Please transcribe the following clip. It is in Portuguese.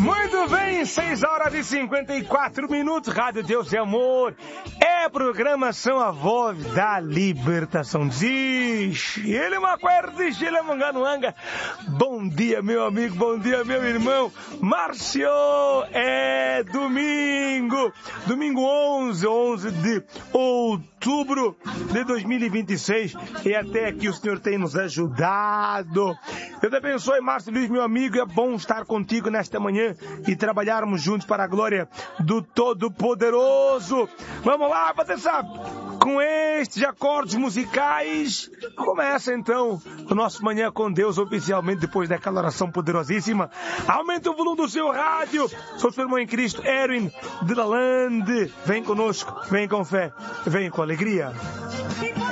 Muito bem, 6h54, Rádio Deus e Amor. É programação a voz da libertação. Diz, ele é uma quarta, ele é manganuanga. Bom dia, meu amigo, bom dia, meu irmão. Márcio, é domingo 11 de outubro de 2026. E até aqui o Senhor tem nos ajudado. Deus abençoe, Márcio Luiz, meu amigo. É bom estar contigo nesta manhã e trabalharmos juntos para a glória do Todo-Poderoso. Vamos lá, você sabe, com estes acordes musicais, começa então o nosso Manhã com Deus oficialmente depois daquela oração poderosíssima. Aumente o volume do seu rádio. Sou seu irmão em Cristo, Erwin de Lalande. Vem conosco, vem com fé, vem com alegria.